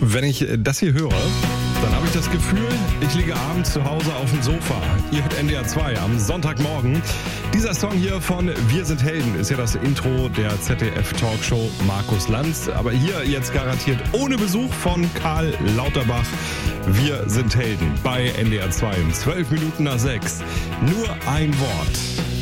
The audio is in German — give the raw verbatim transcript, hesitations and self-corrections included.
Wenn ich das hier höre, dann habe ich das Gefühl, ich liege abends zu Hause auf dem Sofa. Hier mit N D R zwei am Sonntagmorgen. Dieser Song hier von Wir sind Helden ist ja das Intro der Z D F-Talkshow Markus Lanz. Aber hier jetzt garantiert ohne Besuch von Karl Lauterbach. Wir sind Helden bei N D R zwei. Zwölf Minuten nach sechs. Nur ein Wort.